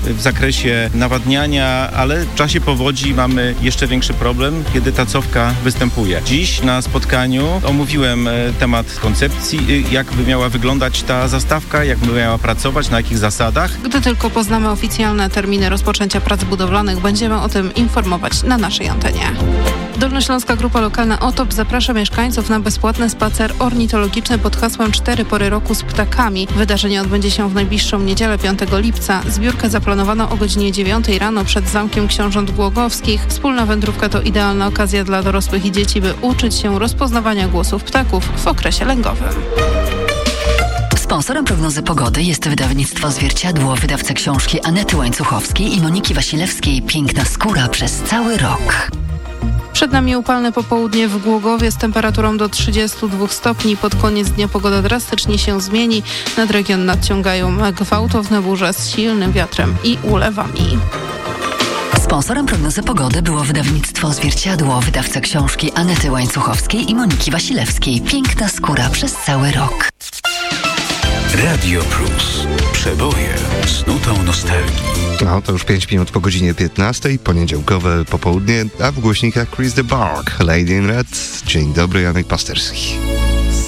w zakresie nawadniania, ale w czasie powodzi mamy jeszcze większy problem, kiedy ta cofka występuje. Dziś na spotkaniu omówiłem temat koncepcji, jak by miała wyglądać ta zastawka, jak by miała pracować, na jakich zasadach. Gdy tylko poznamy oficjalne terminy rozpoczęcia prac budowlanych, będziemy o tym informować na naszej antenie. Dolnośląska Grupa Lokalna OTOP zaprasza mieszkańców na bezpłatny spacer ornitologiczny pod hasłem 4 pory roku z ptakami. Wydarzenie odbędzie się w najbliższą niedzielę 5 lipca. Zbiórkę zaplanowano o godzinie 9 rano przed Zamkiem Książąt Głogowskich. Wspólna wędrówka to idealna okazja dla dorosłych i dzieci, by uczyć się rozpoznawania głosów ptaków w okresie lęgowym. Sponsorem prognozy pogody jest wydawnictwo Zwierciadło, wydawca książki Anety Łańcuchowskiej i Moniki Wasilewskiej „Piękna skóra przez cały rok”. Przed nami upalne popołudnie w Głogowie z temperaturą do 32 stopni. Pod koniec dnia pogoda drastycznie się zmieni. Nad region nadciągają gwałtowne burze z silnym wiatrem i ulewami. Sponsorem prognozy pogody było wydawnictwo Zwierciadło, wydawca książki Anety Łańcuchowskiej i Moniki Wasilewskiej „Piękna skóra przez cały rok”. Radio Plus. Przeboje z nutą nostalgii. No, to już 5 minut po godzinie 15, poniedziałkowe popołudnie, a w głośnikach Chris the Bark, Lady in Red. Dzień dobry, Janek Pasterski.